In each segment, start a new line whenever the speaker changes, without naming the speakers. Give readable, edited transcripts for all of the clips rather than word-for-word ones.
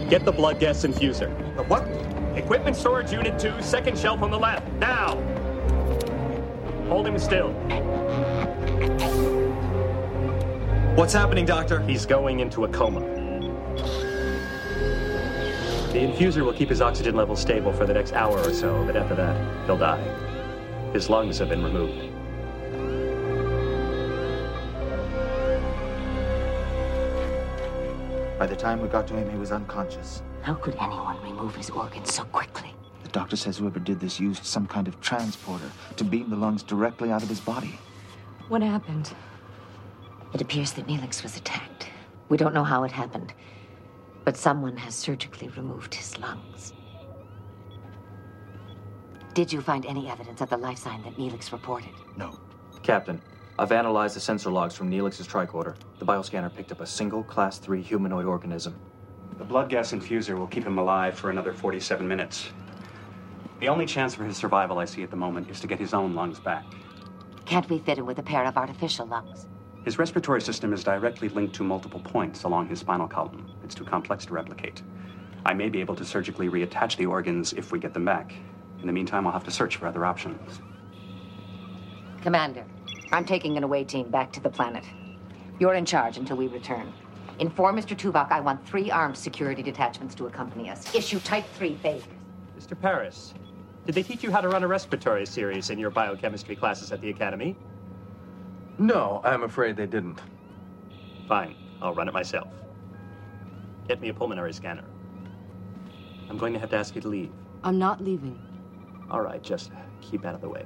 Get the blood gas infuser.
The what?
Equipment storage unit 2, second shelf on the left. Now! Hold him still.
What's happening, Doctor?
He's going into a coma. The infuser will keep his oxygen levels stable for the next hour or so, but after that, he'll die. His lungs have been removed.
By the time we got to him, he was unconscious.
How could anyone remove his organs so quickly?
The doctor says whoever did this used some kind of transporter to beam the lungs directly out of his body.
What happened? It appears that Neelix was attacked. We don't know how it happened, but someone has surgically removed his lungs. Did you find any evidence of the life sign that Neelix reported?
No.
Captain, I've analyzed the sensor logs from Neelix's tricorder. The bioscanner picked up a single Class 3 humanoid organism.
The blood gas infuser will keep him alive for another 47 minutes. The only chance for his survival I see at the moment is to get his own lungs back.
Can't we fit him with a pair of artificial lungs?
His respiratory system is directly linked to multiple points along his spinal column. It's too complex to replicate. I may be able to surgically reattach the organs if we get them back. In the meantime, I'll have to search for other options.
Commander, I'm taking an away team back to the planet. You're in charge until we return. Inform Mr. Tuvok I want 3 armed security detachments to accompany us. Issue Type 3 favors.
Mr. Paris, did they teach you how to run a respiratory series in your biochemistry classes at the Academy?
No, I'm afraid they didn't.
Fine, I'll run it myself. Get me a pulmonary scanner. I'm going to have to ask you to leave.
I'm not leaving.
All right, just keep out of the way.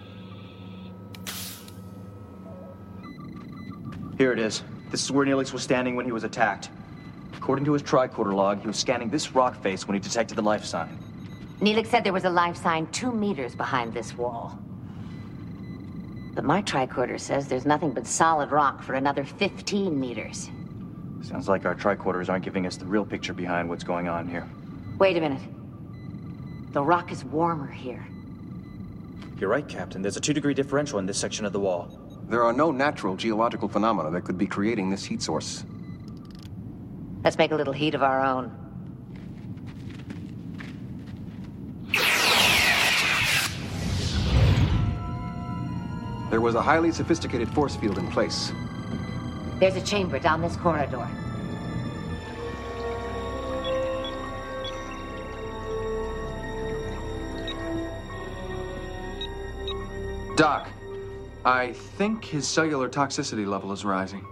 Here it is. This is where Neelix was standing when he was attacked. According to his tricorder log, he was scanning this rock face when he detected the life sign.
Neelix said there was a life sign 2 meters behind this wall. But my tricorder says there's nothing but solid rock for another 15 meters.
Sounds like our tricorders aren't giving us the real picture behind what's going on here.
Wait a minute. The rock is warmer here.
You're right, Captain. There's a 2-degree differential in this section of the wall.
There are no natural geological phenomena that could be creating this heat source.
Let's make a little heat of our own.
There was a highly sophisticated force field in place.
There's a chamber down this corridor.
Doc, I think his cellular toxicity level is rising.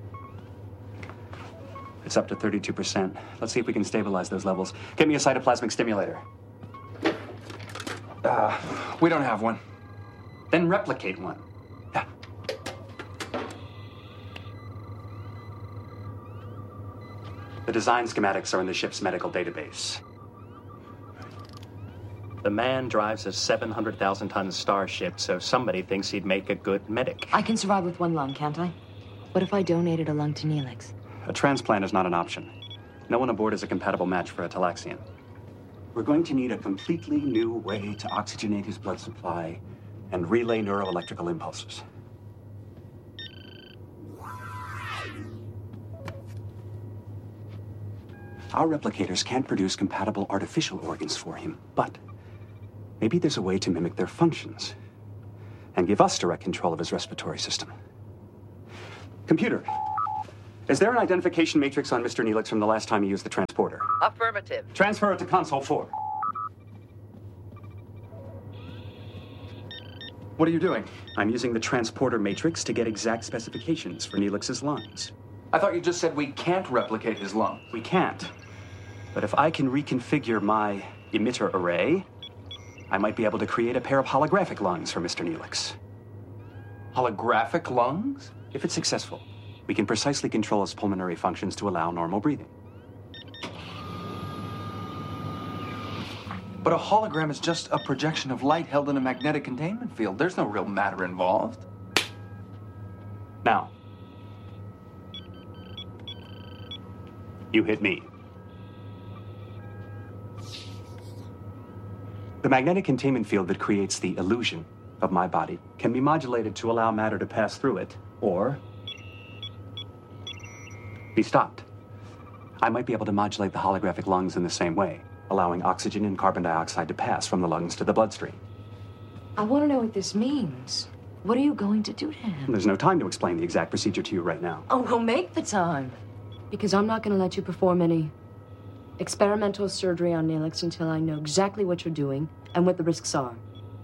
It's up to 32%. Let's see if we can stabilize those levels. Get me a cytoplasmic stimulator.
We don't have one.
Then replicate one.
Yeah.
The design schematics are in the ship's medical database.
The man drives a 700,000-ton starship, so somebody thinks he'd make a good medic.
I can survive with 1 lung, can't I? What if I donated a lung to Neelix?
A transplant is not an option. No one aboard is a compatible match for a Talaxian. We're going to need a completely new way to oxygenate his blood supply and relay neuroelectrical impulses. Our replicators can't produce compatible artificial organs for him, but maybe there's a way to mimic their functions and give us direct control of his respiratory system. Computer, is there an identification matrix on Mr. Neelix from the last time he used the transporter?
Affirmative.
Transfer it to console 4.
What are you doing?
I'm using the transporter matrix to get exact specifications for Neelix's lungs.
I thought you just said we can't replicate his lung.
We can't. But if I can reconfigure my emitter array, I might be able to create a pair of holographic lungs for Mr. Neelix.
Holographic lungs?
If it's successful, we can precisely control his pulmonary functions to allow normal breathing.
But a hologram is just a projection of light held in a magnetic containment field. There's no real matter involved.
Now, you hit me. The magnetic containment field that creates the illusion of my body can be modulated to allow matter to pass through it, or be stopped. I might be able to modulate the holographic lungs in the same way, allowing oxygen and carbon dioxide to pass from the lungs to the bloodstream.
I want to know what this means. What are you going to do to him?
There's no time to explain the exact procedure to you right now.
Oh, we'll make the time. Because I'm not going to let you perform any experimental surgery on Neelix until I know exactly what you're doing and what the risks are.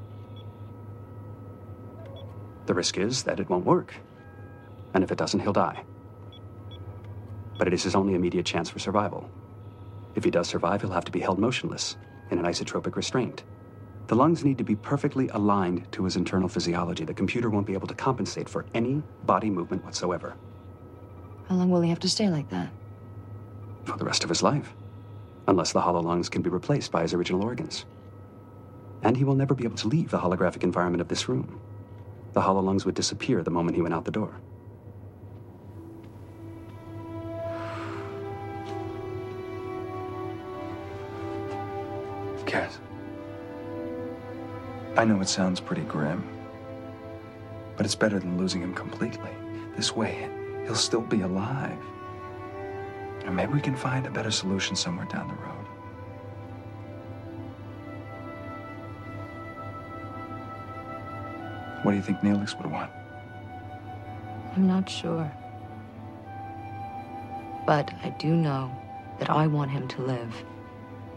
The risk is that it won't work. And if it doesn't, he'll die. But it is his only immediate chance for survival. If he does survive, he'll have to be held motionless in an isotropic restraint. The lungs need to be perfectly aligned to his internal physiology. The computer won't be able to compensate for any body movement whatsoever.
How long will he have to stay like that?
For the rest of his life. Unless the hollow lungs can be replaced by his original organs. And he will never be able to leave the holographic environment of this room. The hollow lungs would disappear the moment he went out the door.
Cass, I know it sounds pretty grim, but it's better than losing him completely. This way, he'll still be alive. And maybe we can find a better solution somewhere down the road. What do you think Neelix would want?
I'm not sure. But I do know that I want him to live.